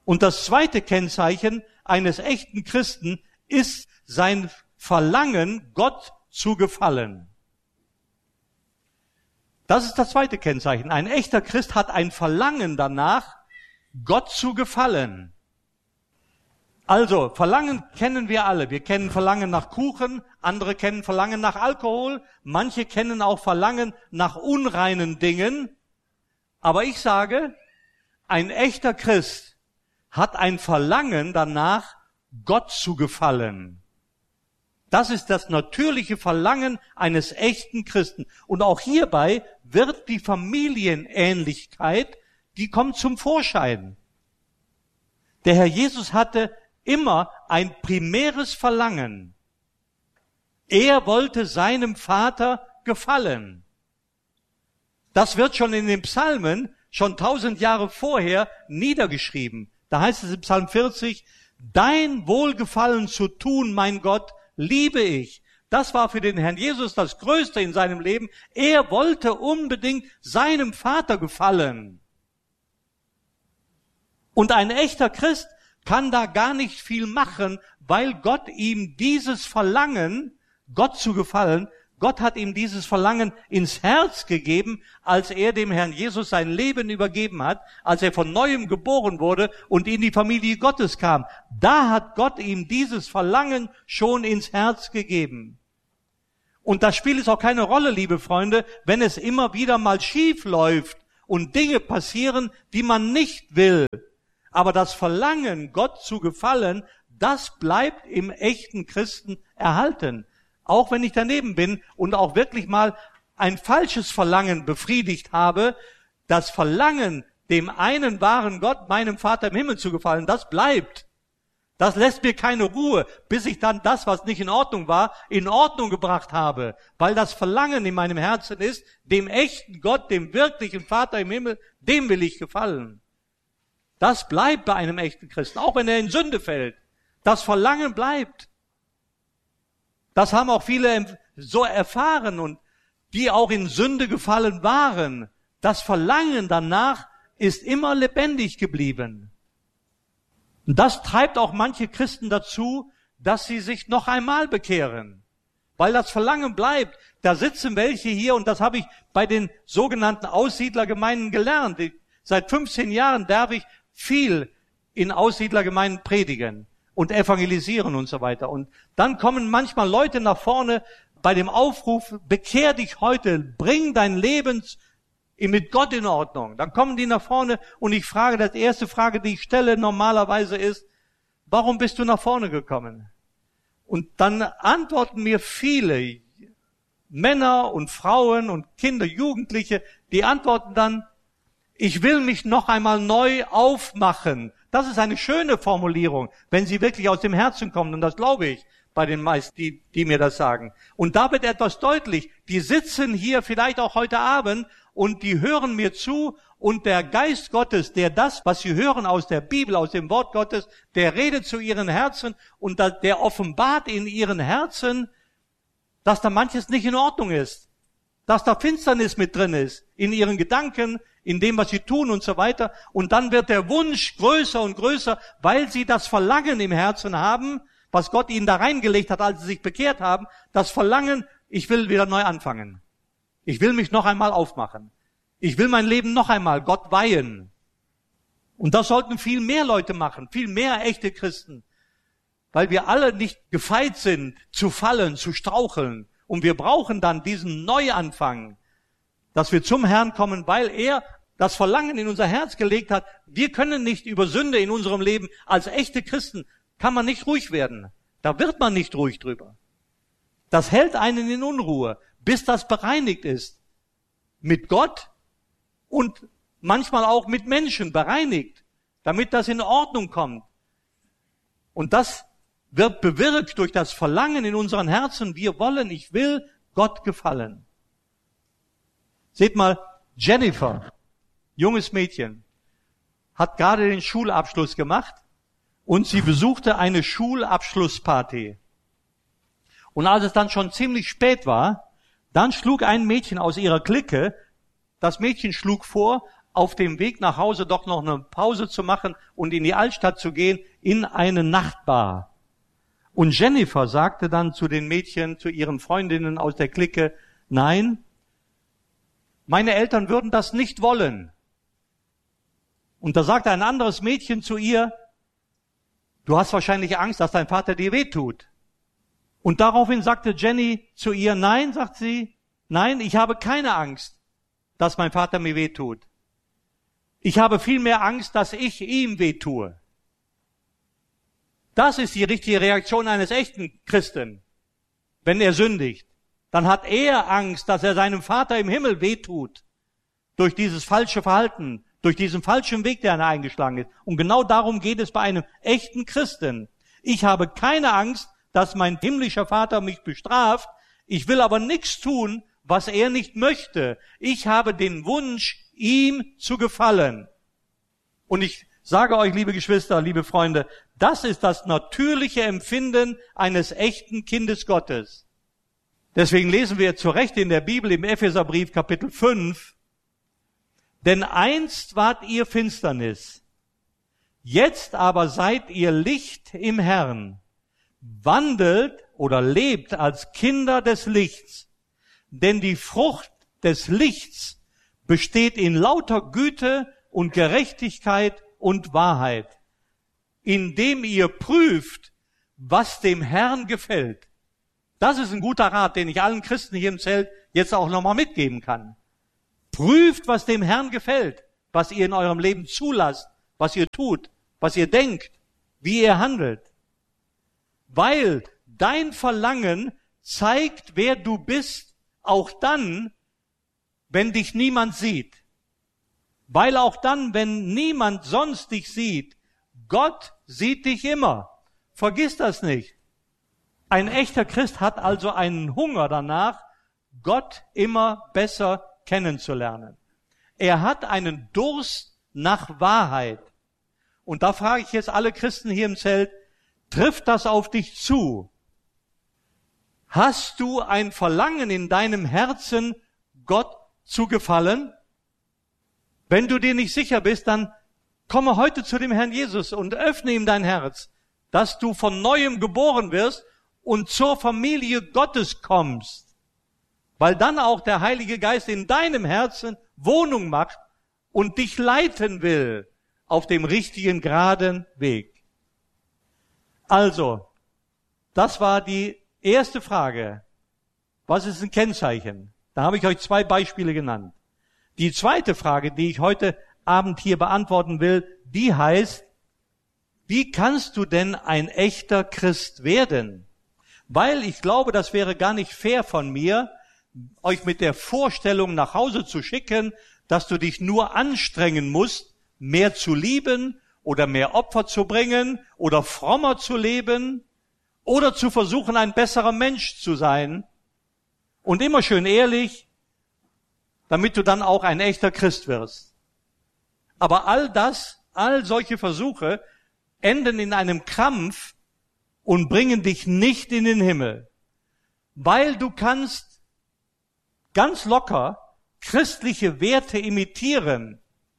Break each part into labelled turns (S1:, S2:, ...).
S1: Und das zweite Kennzeichen eines echten Christen ist sein Verlangen, Gott zu gefallen. Das ist das zweite Kennzeichen. Ein echter Christ hat ein Verlangen danach, Gott zu gefallen. Also, Verlangen kennen wir alle. Wir kennen Verlangen nach Kuchen, andere kennen Verlangen nach Alkohol, manche kennen auch Verlangen nach unreinen Dingen. Aber ich sage, ein echter Christ hat ein Verlangen danach, Gott zu gefallen. Das ist das natürliche Verlangen eines echten Christen. Und auch hierbei wird die Familienähnlichkeit, die kommt zum Vorschein. Der Herr Jesus hatte immer ein primäres Verlangen. Er wollte seinem Vater gefallen. Das wird schon in den Psalmen, schon 1000 Jahre vorher, niedergeschrieben. Da heißt es im Psalm 40, dein Wohlgefallen zu tun, mein Gott, liebe ich. Das war für den Herrn Jesus das Größte in seinem Leben. Er wollte unbedingt seinem Vater gefallen. Und ein echter Christ kann da gar nicht viel machen, weil Gott ihm dieses Verlangen, Gott zu gefallen, Gott hat ihm dieses Verlangen ins Herz gegeben, als er dem Herrn Jesus sein Leben übergeben hat, als er von Neuem geboren wurde und in die Familie Gottes kam. Da hat Gott ihm dieses Verlangen schon ins Herz gegeben. Und das spielt es auch keine Rolle, liebe Freunde, wenn es immer wieder mal schief läuft und Dinge passieren, die man nicht will. Aber das Verlangen, Gott zu gefallen, das bleibt im echten Christen erhalten. Auch wenn ich daneben bin und auch wirklich mal ein falsches Verlangen befriedigt habe, das Verlangen, dem einen wahren Gott, meinem Vater im Himmel zu gefallen, das bleibt. Das lässt mir keine Ruhe, bis ich dann das, was nicht in Ordnung war, in Ordnung gebracht habe. Weil das Verlangen in meinem Herzen ist, dem echten Gott, dem wirklichen Vater im Himmel, dem will ich gefallen. Das bleibt bei einem echten Christen, auch wenn er in Sünde fällt. Das Verlangen bleibt. Das haben auch viele so erfahren und die auch in Sünde gefallen waren. Das Verlangen danach ist immer lebendig geblieben. Und das treibt auch manche Christen dazu, dass sie sich noch einmal bekehren. Weil das Verlangen bleibt. Da sitzen welche hier, und das habe ich bei den sogenannten Aussiedlergemeinden gelernt. Seit 15 Jahren darf ich viel in Aussiedlergemeinden predigen und evangelisieren und so weiter. Und dann kommen manchmal Leute nach vorne bei dem Aufruf, bekehr dich heute, bring dein Leben mit Gott in Ordnung. Dann kommen die nach vorne und ich frage, die erste Frage, die ich stelle normalerweise ist, warum bist du nach vorne gekommen? Und dann antworten mir viele Männer und Frauen und Kinder, Jugendliche, die antworten dann, ich will mich noch einmal neu aufmachen. Das ist eine schöne Formulierung, wenn sie wirklich aus dem Herzen kommt. Und das glaube ich bei den meisten, die mir das sagen. Und da wird etwas deutlich. Die sitzen hier vielleicht auch heute Abend und die hören mir zu. Und der Geist Gottes, der das, was sie hören aus der Bibel, aus dem Wort Gottes, der redet zu ihren Herzen und der offenbart in ihren Herzen, dass da manches nicht in Ordnung ist. Dass da Finsternis mit drin ist. In ihren Gedanken, in dem, was sie tun und so weiter. Und dann wird der Wunsch größer und größer, weil sie das Verlangen im Herzen haben, was Gott ihnen da reingelegt hat, als sie sich bekehrt haben. Das Verlangen, ich will wieder neu anfangen. Ich will mich noch einmal aufmachen. Ich will mein Leben noch einmal Gott weihen. Und das sollten viel mehr Leute machen, viel mehr echte Christen. Weil wir alle nicht gefeit sind, zu fallen, zu straucheln. Und wir brauchen dann diesen Neuanfang, dass wir zum Herrn kommen, weil er das Verlangen in unser Herz gelegt hat. Wir können nicht über Sünde in unserem Leben, als echte Christen kann man nicht ruhig werden. Da wird man nicht ruhig drüber. Das hält einen in Unruhe, bis das bereinigt ist. Mit Gott und manchmal auch mit Menschen bereinigt, damit das in Ordnung kommt. Und das wird bewirkt durch das Verlangen in unseren Herzen. Wir wollen, ich will Gott gefallen. Seht mal, Jennifer, junges Mädchen, hat gerade den Schulabschluss gemacht und sie besuchte eine Schulabschlussparty. Und als es dann schon ziemlich spät war, dann schlug ein Mädchen aus ihrer Clique, das Mädchen schlug vor, auf dem Weg nach Hause doch noch eine Pause zu machen und in die Altstadt zu gehen, in eine Nachtbar. Und Jennifer sagte dann zu den Mädchen, zu ihren Freundinnen aus der Clique, nein, meine Eltern würden das nicht wollen. Und da sagte ein anderes Mädchen zu ihr, du hast wahrscheinlich Angst, dass dein Vater dir wehtut. Und daraufhin sagte Jenny zu ihr, nein, sagt sie, nein, ich habe keine Angst, dass mein Vater mir wehtut. Ich habe vielmehr Angst, dass ich ihm wehtue. Das ist die richtige Reaktion eines echten Christen, wenn er sündigt. Dann hat er Angst, dass er seinem Vater im Himmel wehtut. Durch dieses falsche Verhalten, durch diesen falschen Weg, der er eingeschlagen ist. Und genau darum geht es bei einem echten Christen. Ich habe keine Angst, dass mein himmlischer Vater mich bestraft. Ich will aber nichts tun, was er nicht möchte. Ich habe den Wunsch, ihm zu gefallen. Und ich sage euch, liebe Geschwister, liebe Freunde, das ist das natürliche Empfinden eines echten Kindes Gottes. Deswegen lesen wir zu Recht in der Bibel im Epheserbrief Kapitel 5, denn einst wart ihr Finsternis, jetzt aber seid ihr Licht im Herrn. Wandelt oder lebt als Kinder des Lichts, denn die Frucht des Lichts besteht in lauter Güte und Gerechtigkeit und Wahrheit, indem ihr prüft, was dem Herrn gefällt. Das ist ein guter Rat, den ich allen Christen hier im Zelt jetzt auch nochmal mitgeben kann. Prüft, was dem Herrn gefällt, was ihr in eurem Leben zulasst, was ihr tut, was ihr denkt, wie ihr handelt. Weil dein Verlangen zeigt, wer du bist, auch dann, wenn dich niemand sieht. Weil auch dann, wenn niemand sonst dich sieht, Gott sieht dich immer. Vergiss das nicht. Ein echter Christ hat also einen Hunger danach, Gott immer besser kennenzulernen. Er hat einen Durst nach Wahrheit. Und da frage ich jetzt alle Christen hier im Zelt, trifft das auf dich zu? Hast du ein Verlangen in deinem Herzen, Gott zu gefallen? Wenn du dir nicht sicher bist, dann komme heute zu dem Herrn Jesus und öffne ihm dein Herz, dass du von Neuem geboren wirst und zur Familie Gottes kommst, weil dann auch der Heilige Geist in deinem Herzen Wohnung macht und dich leiten will auf dem richtigen, geraden Weg. Also, das war die erste Frage. Was ist ein Kennzeichen? Da habe ich euch 2 Beispiele genannt. Die zweite Frage, die ich heute Abend hier beantworten will, die heißt, wie kannst du denn ein echter Christ werden? Weil ich glaube, das wäre gar nicht fair von mir, euch mit der Vorstellung nach Hause zu schicken, dass du dich nur anstrengen musst, mehr zu lieben oder mehr Opfer zu bringen oder frommer zu leben oder zu versuchen, ein besserer Mensch zu sein und immer schön ehrlich, damit du dann auch ein echter Christ wirst. Aber all solche Versuche enden in einem Krampf und bringen dich nicht in den Himmel, weil du kannst ganz locker christliche Werte imitieren,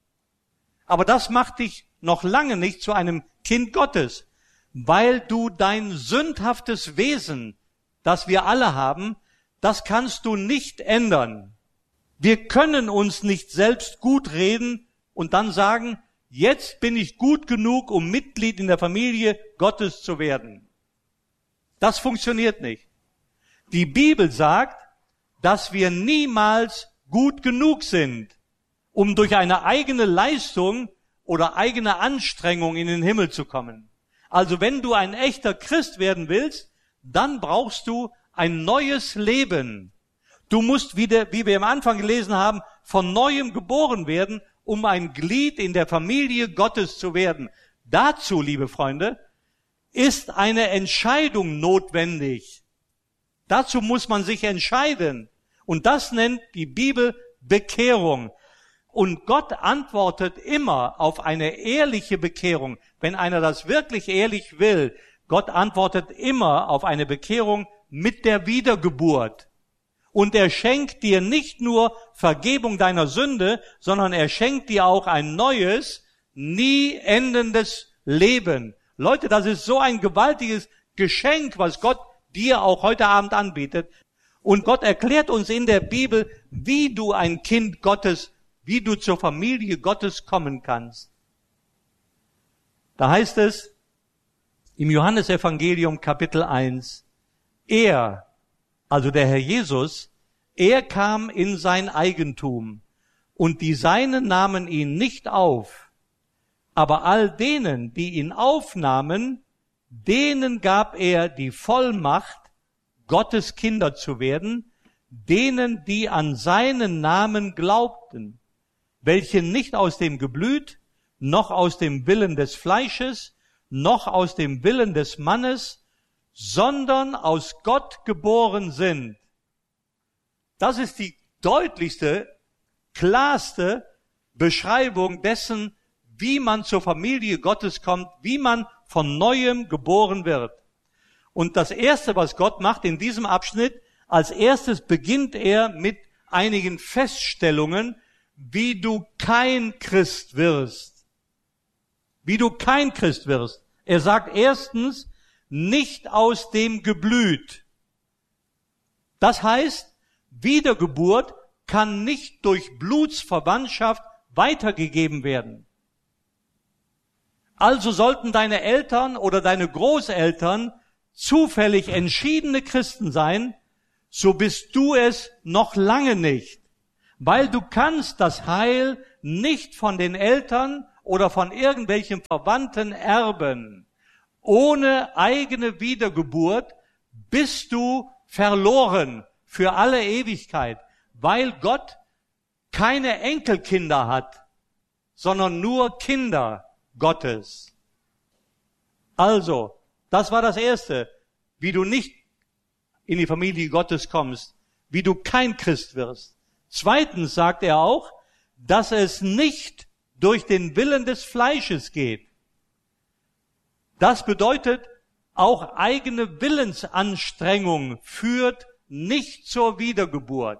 S1: aber das macht dich noch lange nicht zu einem Kind Gottes, weil du dein sündhaftes Wesen, das wir alle haben, das kannst du nicht ändern. Wir können uns nicht selbst gut reden und dann sagen, jetzt bin ich gut genug, um Mitglied in der Familie Gottes zu werden. Das funktioniert nicht. Die Bibel sagt, dass wir niemals gut genug sind, um durch eine eigene Leistung oder eigene Anstrengung in den Himmel zu kommen. Also wenn du ein echter Christ werden willst, dann brauchst du ein neues Leben. Du musst wieder, wie wir am Anfang gelesen haben, von Neuem geboren werden, um ein Glied in der Familie Gottes zu werden. Dazu, liebe Freunde, ist eine Entscheidung notwendig. Dazu muss man sich entscheiden. Und das nennt die Bibel Bekehrung. Und Gott antwortet immer auf eine ehrliche Bekehrung. Wenn einer das wirklich ehrlich will, Gott antwortet immer auf eine Bekehrung mit der Wiedergeburt. Und er schenkt dir nicht nur Vergebung deiner Sünde, sondern er schenkt dir auch ein neues, nie endendes Leben. Leute, das ist so ein gewaltiges Geschenk, was Gott dir auch heute Abend anbietet. Und Gott erklärt uns in der Bibel, wie du ein Kind Gottes, wie du zur Familie Gottes kommen kannst. Da heißt es im Johannesevangelium Kapitel 1, er, also der Herr Jesus, er kam in sein Eigentum und die Seinen nahmen ihn nicht auf. Aber all denen, die ihn aufnahmen, denen gab er die Vollmacht, Gottes Kinder zu werden, denen, die an seinen Namen glaubten, welche nicht aus dem Geblüt, noch aus dem Willen des Fleisches, noch aus dem Willen des Mannes, sondern aus Gott geboren sind. Das ist die deutlichste, klarste Beschreibung dessen, wie man zur Familie Gottes kommt, wie man von Neuem geboren wird. Und das Erste, was Gott macht in diesem Abschnitt, als erstes beginnt er mit einigen Feststellungen, wie du kein Christ wirst. Wie du kein Christ wirst. Er sagt erstens, nicht aus dem Geblüt. Das heißt, Wiedergeburt kann nicht durch Blutsverwandtschaft weitergegeben werden. Also sollten deine Eltern oder deine Großeltern zufällig entschiedene Christen sein, so bist du es noch lange nicht, weil du kannst das Heil nicht von den Eltern oder von irgendwelchen Verwandten erben. Ohne eigene Wiedergeburt bist du verloren für alle Ewigkeit, weil Gott keine Enkelkinder hat, sondern nur Kinder Gottes. Also, das war das Erste, wie du nicht in die Familie Gottes kommst, wie du kein Christ wirst. Zweitens sagt er auch, dass es nicht durch den Willen des Fleisches geht. Das bedeutet, auch eigene Willensanstrengung führt nicht zur Wiedergeburt.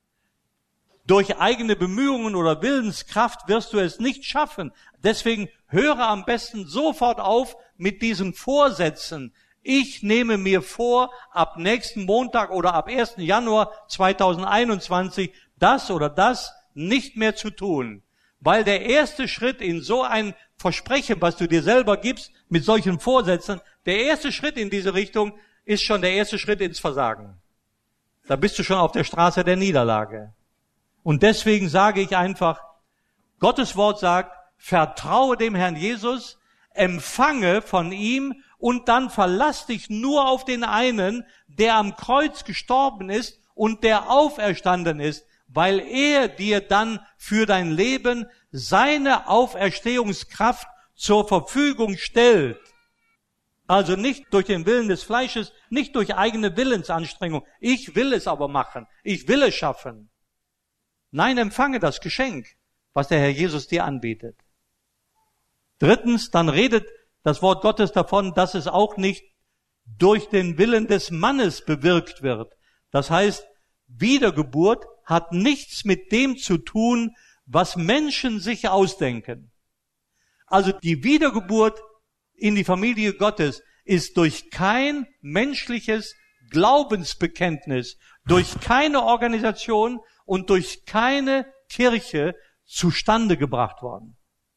S1: Durch eigene Bemühungen oder Willenskraft wirst du es nicht schaffen. Deswegen höre am besten sofort auf mit diesen Vorsätzen. Ich nehme mir vor, ab nächsten Montag oder ab 1. Januar 2021 das oder das nicht mehr zu tun. Weil der erste Schritt in so ein Versprechen, was du dir selber gibst, mit solchen Vorsätzen, der erste Schritt in diese Richtung ist schon der erste Schritt ins Versagen. Da bist du schon auf der Straße der Niederlage. Und deswegen sage ich einfach, Gottes Wort sagt, vertraue dem Herrn Jesus, empfange von ihm und dann verlass dich nur auf den einen, der am Kreuz gestorben ist und der auferstanden ist, weil er dir dann für dein Leben seine Auferstehungskraft zur Verfügung stellt. Also nicht durch den Willen des Fleisches, nicht durch eigene Willensanstrengung. Ich will es aber machen. Ich will es schaffen. Nein, empfange das Geschenk, was der Herr Jesus dir anbietet. Drittens, dann redet das Wort Gottes davon, dass es auch nicht durch den Willen des Mannes bewirkt wird. Das heißt, Wiedergeburt hat nichts mit dem zu tun, was Menschen sich ausdenken. Also die Wiedergeburt in die Familie Gottes ist durch kein menschliches Glaubensbekenntnis, durch keine Organisation und durch keine Kirche zustande gebracht worden.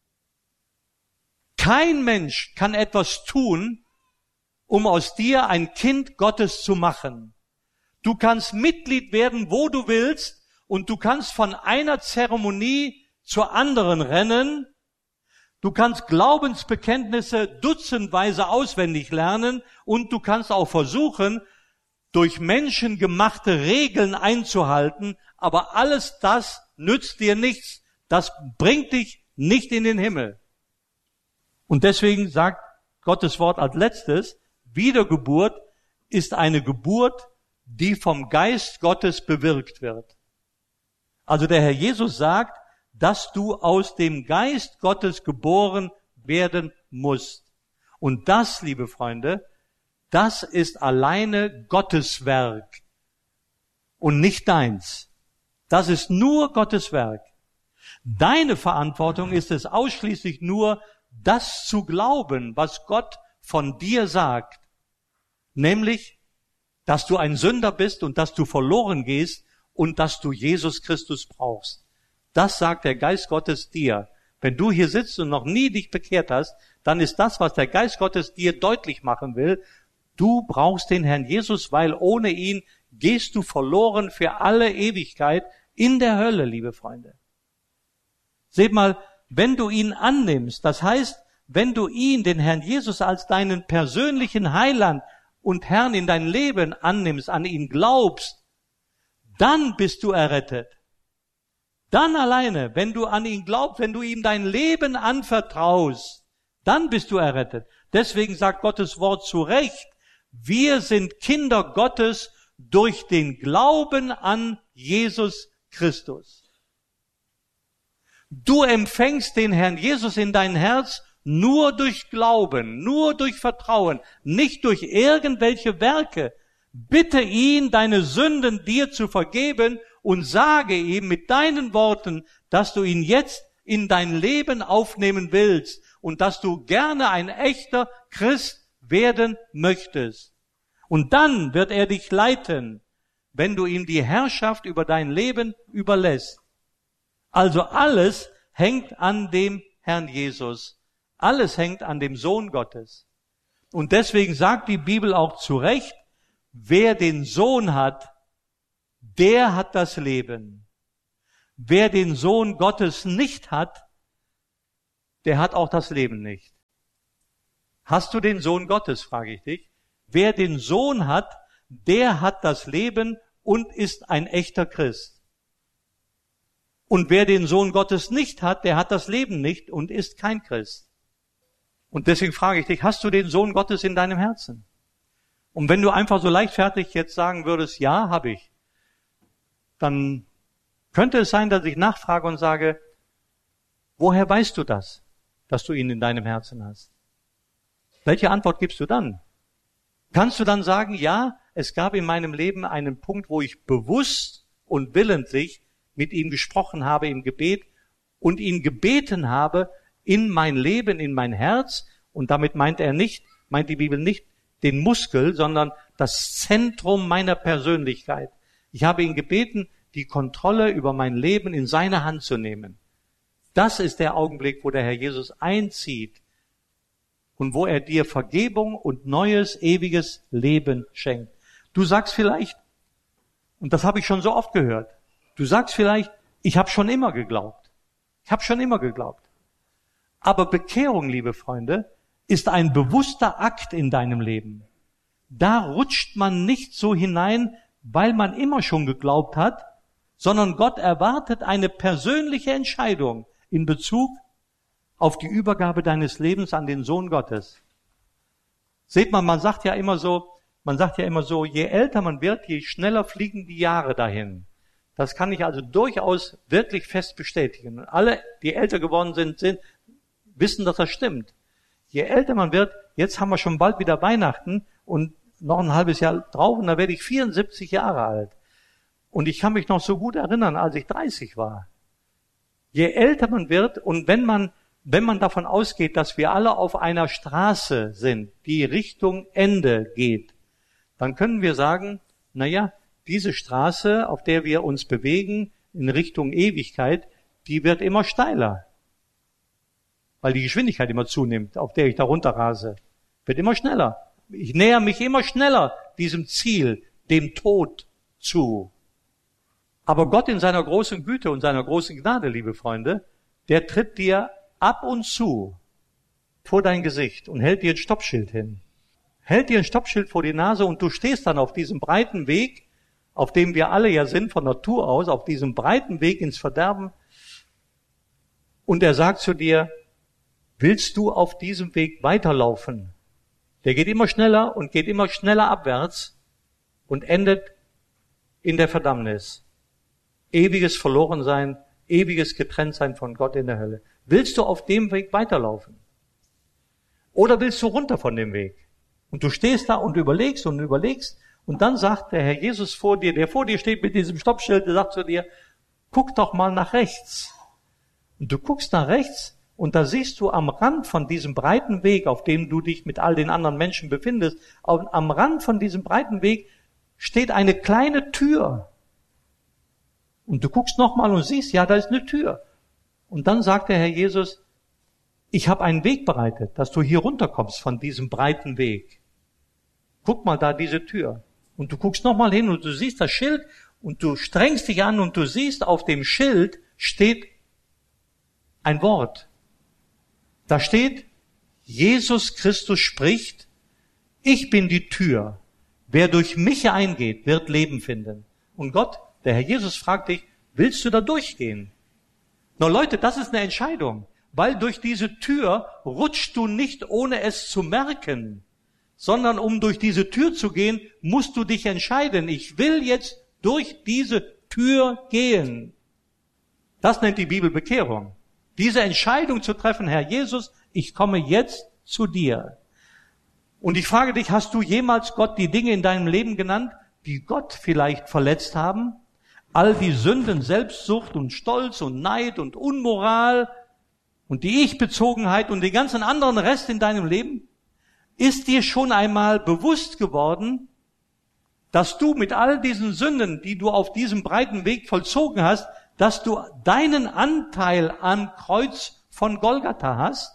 S1: Kein Mensch kann etwas tun, um aus dir ein Kind Gottes zu machen. Du kannst Mitglied werden, wo du willst, und du kannst von einer Zeremonie zur anderen rennen. Du kannst Glaubensbekenntnisse dutzendweise auswendig lernen und du kannst auch versuchen, durch menschengemachte Regeln einzuhalten, aber alles das nützt dir nichts. Das bringt dich nicht in den Himmel. Und deswegen sagt Gottes Wort als letztes, Wiedergeburt ist eine Geburt, die vom Geist Gottes bewirkt wird. Also der Herr Jesus sagt, dass du aus dem Geist Gottes geboren werden musst. Und das, liebe Freunde, das ist alleine Gottes Werk. und nicht deins. Das ist nur Gottes Werk. Deine Verantwortung ist es ausschließlich nur, das zu glauben, was Gott von dir sagt. Nämlich, dass du ein Sünder bist und dass du verloren gehst und dass du Jesus Christus brauchst. Das sagt der Geist Gottes dir. Wenn du hier sitzt und noch nie dich bekehrt hast, dann ist das, was der Geist Gottes dir deutlich machen will. Du brauchst den Herrn Jesus, weil ohne ihn gehst du verloren für alle Ewigkeit in der Hölle, liebe Freunde. Seht mal, wenn du ihn annimmst, das heißt, wenn du ihn, den Herrn Jesus, als deinen persönlichen Heiland und Herrn in dein Leben annimmst, an ihn glaubst, dann bist du errettet. Dann alleine, wenn du an ihn glaubst, wenn du ihm dein Leben anvertraust, dann bist du errettet. Deswegen sagt Gottes Wort zu Recht, wir sind Kinder Gottes durch den Glauben an Jesus Christus. Du empfängst den Herrn Jesus in dein Herz nur durch Glauben, nur durch Vertrauen, nicht durch irgendwelche Werke. Bitte ihn, deine Sünden dir zu vergeben und sage ihm mit deinen Worten, dass du ihn jetzt in dein Leben aufnehmen willst und dass du gerne ein echter Christ werden möchtest. Und dann wird er dich leiten, wenn du ihm die Herrschaft über dein Leben überlässt. Also alles hängt an dem Herrn Jesus. Alles hängt an dem Sohn Gottes. Und deswegen sagt die Bibel auch zu Recht, wer den Sohn hat, der hat das Leben. Wer den Sohn Gottes nicht hat, der hat auch das Leben nicht. Hast du den Sohn Gottes, frage ich dich. Wer den Sohn hat, der hat das Leben und ist ein echter Christ. Und wer den Sohn Gottes nicht hat, der hat das Leben nicht und ist kein Christ. Und deswegen frage ich dich, hast du den Sohn Gottes in deinem Herzen? Und wenn du einfach so leichtfertig jetzt sagen würdest, ja, habe ich, dann könnte es sein, dass ich nachfrage und sage, woher weißt du das, dass du ihn in deinem Herzen hast? Welche Antwort gibst du dann? Kannst du dann sagen, ja, es gab in meinem Leben einen Punkt, wo ich bewusst und willentlich mit ihm gesprochen habe im Gebet und ihn gebeten habe in mein Leben, in mein Herz. Und damit meint die Bibel nicht den Muskel, sondern das Zentrum meiner Persönlichkeit. Ich habe ihn gebeten, die Kontrolle über mein Leben in seine Hand zu nehmen. Das ist der Augenblick, wo der Herr Jesus einzieht und wo er dir Vergebung und neues, ewiges Leben schenkt. Du sagst vielleicht, und das habe ich schon so oft gehört, du sagst vielleicht, ich habe schon immer geglaubt. Ich habe schon immer geglaubt. Aber Bekehrung, liebe Freunde, ist ein bewusster Akt in deinem Leben. Da rutscht man nicht so hinein, weil man immer schon geglaubt hat, sondern Gott erwartet eine persönliche Entscheidung in Bezug auf die Übergabe deines Lebens an den Sohn Gottes. Seht mal, man sagt ja immer so, je älter man wird, je schneller fliegen die Jahre dahin. Das kann ich also durchaus wirklich fest bestätigen. Und alle, die älter geworden sind, wissen, dass das stimmt. Je älter man wird, jetzt haben wir schon bald wieder Weihnachten und noch ein halbes Jahr drauf und da werde ich 74 Jahre alt. Und ich kann mich noch so gut erinnern, als ich 30 war. Je älter man wird und wenn man davon ausgeht, dass wir alle auf einer Straße sind, die Richtung Ende geht, dann können wir sagen, diese Straße, auf der wir uns bewegen, in Richtung Ewigkeit, die wird immer steiler. Weil die Geschwindigkeit immer zunimmt, auf der ich da runterrase. Wird immer schneller. Ich näher mich immer schneller diesem Ziel, dem Tod zu. Aber Gott in seiner großen Güte und seiner großen Gnade, liebe Freunde, der tritt dir ab und zu vor dein Gesicht und hält dir ein Stoppschild hin. Hält dir ein Stoppschild vor die Nase und du stehst dann auf diesem breiten Weg, auf dem wir alle ja sind von Natur aus, auf diesem breiten Weg ins Verderben. Und er sagt zu dir, willst du auf diesem Weg weiterlaufen? Der geht immer schneller und geht immer schneller abwärts und endet in der Verdammnis. Ewiges Verlorensein, ewiges Getrenntsein von Gott in der Hölle. Willst du auf dem Weg weiterlaufen? Oder willst du runter von dem Weg? Und du stehst da und überlegst Und dann sagt der Herr Jesus vor dir, der vor dir steht mit diesem Stoppschild, der sagt zu dir, guck doch mal nach rechts. Und du guckst nach rechts und da siehst du am Rand von diesem breiten Weg, auf dem du dich mit all den anderen Menschen befindest, am Rand von diesem breiten Weg steht eine kleine Tür. Und du guckst nochmal und siehst, ja, da ist eine Tür. Und dann sagt der Herr Jesus, ich habe einen Weg bereitet, dass du hier runterkommst von diesem breiten Weg. Guck mal da diese Tür. Und du guckst nochmal hin und du siehst das Schild und du strengst dich an und du siehst, auf dem Schild steht ein Wort. Da steht, Jesus Christus spricht, ich bin die Tür. Wer durch mich eingeht, wird Leben finden. Und Gott, der Herr Jesus, fragt dich, willst du da durchgehen? Na Leute, das ist eine Entscheidung, weil durch diese Tür rutschst du nicht, ohne es zu merken, sondern um durch diese Tür zu gehen, musst du dich entscheiden. Ich will jetzt durch diese Tür gehen. Das nennt die Bibel Bekehrung. Diese Entscheidung zu treffen, Herr Jesus, ich komme jetzt zu dir. Und ich frage dich, hast du jemals Gott die Dinge in deinem Leben genannt, die Gott vielleicht verletzt haben? All die Sünden, Selbstsucht und Stolz und Neid und Unmoral und die Ich-Bezogenheit und den ganzen anderen Rest in deinem Leben? Ist dir schon einmal bewusst geworden, dass du mit all diesen Sünden, die du auf diesem breiten Weg vollzogen hast, dass du deinen Anteil am Kreuz von Golgatha hast?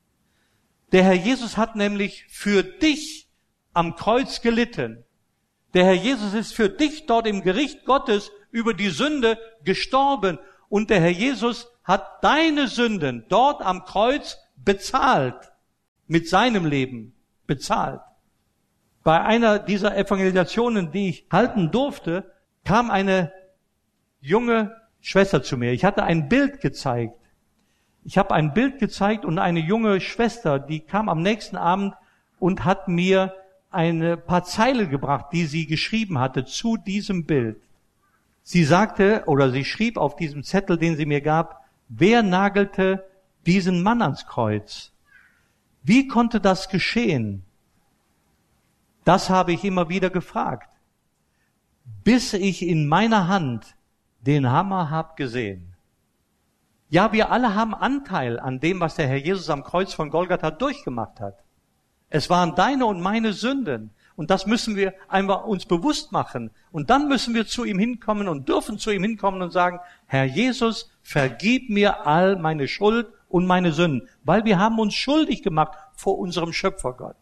S1: Der Herr Jesus hat nämlich für dich am Kreuz gelitten. Der Herr Jesus ist für dich dort im Gericht Gottes über die Sünde gestorben. Und der Herr Jesus hat deine Sünden dort am Kreuz bezahlt. Mit seinem Leben bezahlt. Bei einer dieser Evangelisationen, die ich halten durfte, kam eine junge Schwester zu mir. Ich hatte ein Bild gezeigt. Ich habe ein Bild gezeigt und eine junge Schwester, die kam am nächsten Abend und hat mir ein paar Zeilen gebracht, die sie geschrieben hatte zu diesem Bild. Sie sagte, oder sie schrieb auf diesem Zettel, den sie mir gab, wer nagelte diesen Mann ans Kreuz? Wie konnte das geschehen? Das habe ich immer wieder gefragt, bis ich in meiner Hand den Hammer habe gesehen. Ja, wir alle haben Anteil an dem, was der Herr Jesus am Kreuz von Golgatha durchgemacht hat. Es waren deine und meine Sünden. Und das müssen wir einfach uns bewusst machen. Und dann müssen wir zu ihm hinkommen und dürfen zu ihm hinkommen und sagen, Herr Jesus, vergib mir all meine Schuld und meine Sünden. Weil wir haben uns schuldig gemacht vor unserem Schöpfergott.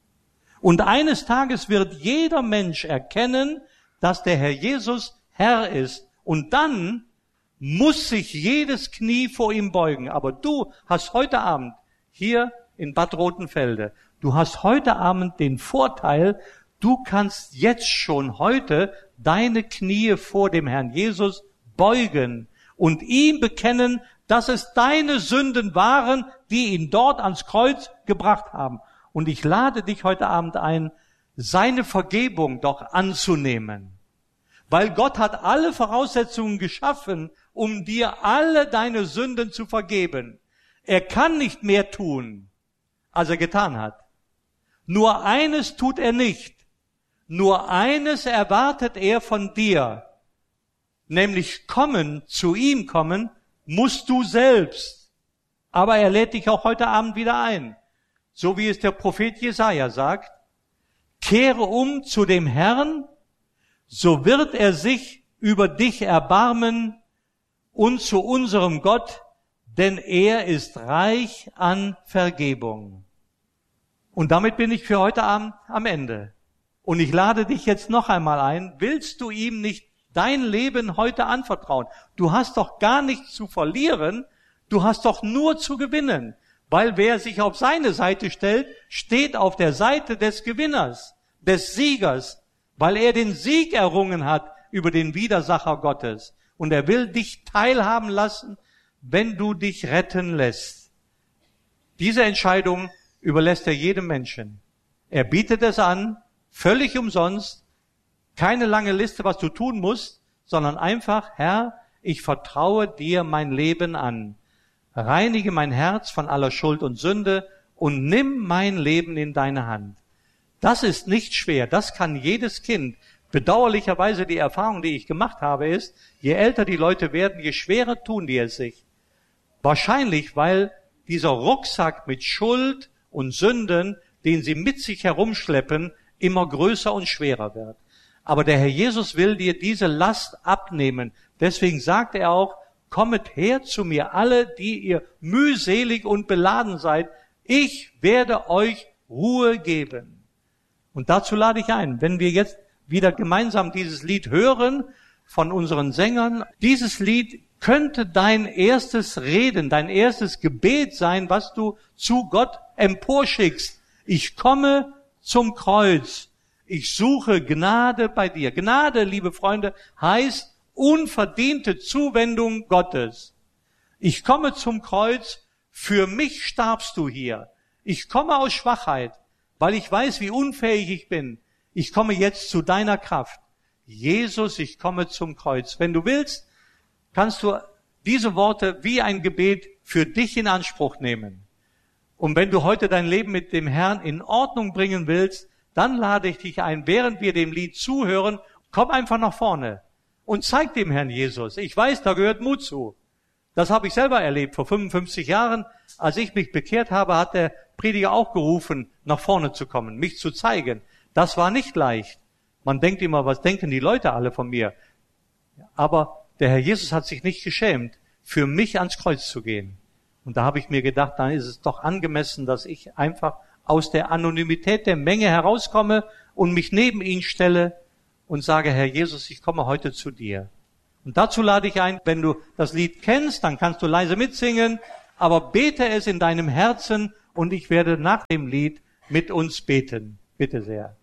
S1: Und eines Tages wird jeder Mensch erkennen, dass der Herr Jesus Herr ist. Und dann muss sich jedes Knie vor ihm beugen. Aber du hast heute Abend hier in Bad Rotenfelde, du hast heute Abend den Vorteil, du kannst jetzt schon heute deine Knie vor dem Herrn Jesus beugen und ihm bekennen, dass es deine Sünden waren, die ihn dort ans Kreuz gebracht haben. Und ich lade dich heute Abend ein, seine Vergebung doch anzunehmen. Weil Gott hat alle Voraussetzungen geschaffen, um dir alle deine Sünden zu vergeben. Er kann nicht mehr tun, als er getan hat. Nur eines tut er nicht. Nur eines erwartet er von dir. Nämlich zu ihm kommen, musst du selbst. Aber er lädt dich auch heute Abend wieder ein. So wie es der Prophet Jesaja sagt, kehre um zu dem Herrn, so wird er sich über dich erbarmen und zu unserem Gott, denn er ist reich an Vergebung. Und damit bin ich für heute Abend am Ende. Und ich lade dich jetzt noch einmal ein, willst du ihm nicht dein Leben heute anvertrauen? Du hast doch gar nichts zu verlieren, du hast doch nur zu gewinnen. Weil wer sich auf seine Seite stellt, steht auf der Seite des Gewinners, des Siegers, weil er den Sieg errungen hat über den Widersacher Gottes. Und er will dich teilhaben lassen, wenn du dich retten lässt. Diese Entscheidung überlässt er jedem Menschen. Er bietet es an, völlig umsonst, keine lange Liste, was du tun musst, sondern einfach, Herr, ich vertraue dir mein Leben an. Reinige mein Herz von aller Schuld und Sünde und nimm mein Leben in deine Hand. Das ist nicht schwer, das kann jedes Kind. Bedauerlicherweise die Erfahrung, die ich gemacht habe, ist, je älter die Leute werden, je schwerer tun die es sich. Wahrscheinlich, weil dieser Rucksack mit Schuld und Sünden, den sie mit sich herumschleppen, immer größer und schwerer wird. Aber der Herr Jesus will dir diese Last abnehmen. Deswegen sagt er auch, kommet her zu mir alle, die ihr mühselig und beladen seid. Ich werde euch Ruhe geben. Und dazu lade ich ein, wenn wir jetzt wieder gemeinsam dieses Lied hören von unseren Sängern. Dieses Lied könnte dein erstes Reden, dein erstes Gebet sein, was du zu Gott emporschickst. Ich komme zum Kreuz. Ich suche Gnade bei dir. Gnade, liebe Freunde, heißt unverdiente Zuwendung Gottes. Ich komme zum Kreuz. Für mich starbst du hier. Ich komme aus Schwachheit, weil ich weiß, wie unfähig ich bin. Ich komme jetzt zu deiner Kraft. Jesus, ich komme zum Kreuz. Wenn du willst, kannst du diese Worte wie ein Gebet für dich in Anspruch nehmen. Und wenn du heute dein Leben mit dem Herrn in Ordnung bringen willst, dann lade ich dich ein, während wir dem Lied zuhören, komm einfach nach vorne und zeig dem Herrn Jesus. Ich weiß, da gehört Mut zu. Das habe ich selber erlebt. Vor 55 Jahren, als ich mich bekehrt habe, hat der Prediger auch gerufen, nach vorne zu kommen, mich zu zeigen. Das war nicht leicht. Man denkt immer, was denken die Leute alle von mir? Aber der Herr Jesus hat sich nicht geschämt, für mich ans Kreuz zu gehen. Und da habe ich mir gedacht, dann ist es doch angemessen, dass ich einfach aus der Anonymität der Menge herauskomme und mich neben ihn stelle und sage, Herr Jesus, ich komme heute zu dir. Und dazu lade ich ein, wenn du das Lied kennst, dann kannst du leise mitsingen, aber bete es in deinem Herzen und ich werde nach dem Lied mit uns beten. Bitte sehr.